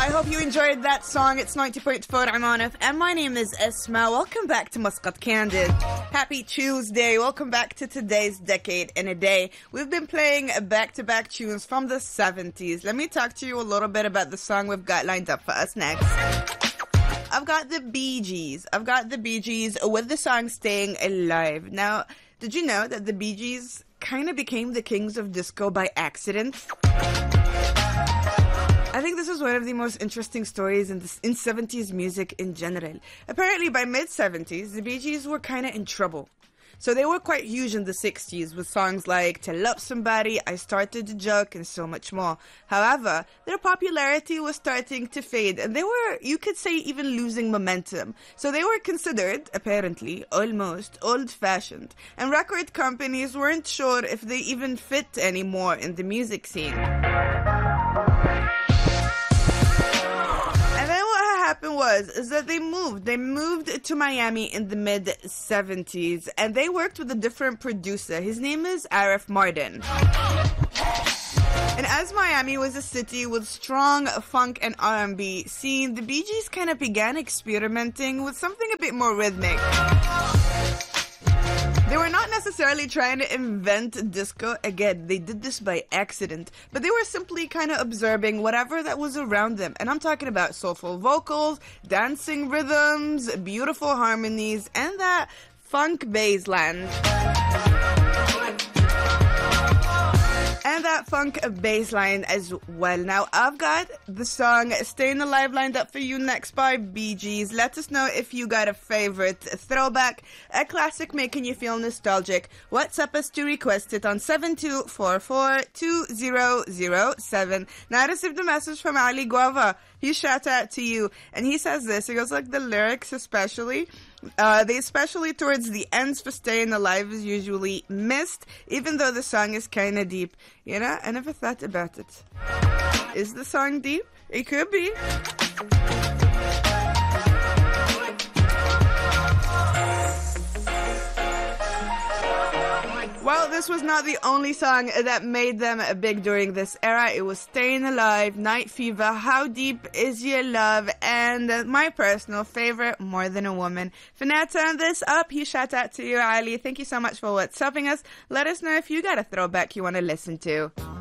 I hope you enjoyed that song. It's 90.4 Amman FM. My name is Esma. Welcome back to Muscat Candid. Happy Tuesday. Welcome back to today's Decade in a Day. We've been playing back-to-back tunes from the 70s. Let me talk to you a little bit about the song we've got lined up for us next. I've got the Bee Gees. With the song Staying Alive. Now, did you know that the Bee Gees kind of became the kings of disco by accident? I think this is one of the most interesting stories in 70s music in general. Apparently, by mid-70s, the Bee Gees were kind of in trouble. So they were quite huge in the 60s with songs like Tell Up Somebody, I Started to Joke, and so much more. However, their popularity was starting to fade, and they were, you could say, even losing momentum. So they were considered, apparently, almost old-fashioned. And record companies weren't sure if they even fit anymore in the music scene. Is that they moved to Miami in the mid-70s, and they worked with a different producer. His name is Arif Mardin. And as Miami was a city with strong funk and R&B scene, the Bee Gees kind of began experimenting with something a bit more rhythmic. They were not necessarily trying to invent disco. Again, they did this by accident. But they were simply kind of observing whatever that was around them. And I'm talking about soulful vocals, dancing rhythms, beautiful harmonies, and that funk bassline. And that funk bassline as well. Now, I've got the song Staying Alive lined up for you next by Bee Gees. Let us know if you got a favorite throwback, a classic making you feel nostalgic. WhatsApp us to request it on 72442007. Now, I received a message from Ali Guava. He shout out to you. And he says this. He goes like, the lyrics especially... they especially towards the ends for Staying Alive is usually missed, even though the song is kind of deep. You know, I never thought about it. Is the song deep? It could be. Well, this was not the only song that made them big during this era. It was Staying Alive, Night Fever, How Deep Is Your Love, and my personal favorite, More Than a Woman. For now, turn this up. He shout out to you, Ali. Thank you so much for WhatsApping us. Let us know if you got a throwback you want to listen to.